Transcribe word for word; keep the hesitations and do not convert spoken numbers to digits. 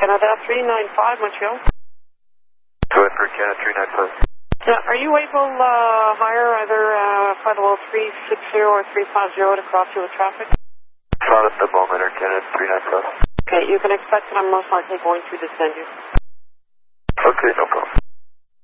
Canada three nine five, Montreal. Quebec, Canada three nine five. Yeah, are you able to uh, hire either uh, flight level three six zero or three five zero to cross you with traffic? Not at the moment, Air Canada three nine five. Okay, you can expect that I'm most likely going to descend you. Okay, no problem.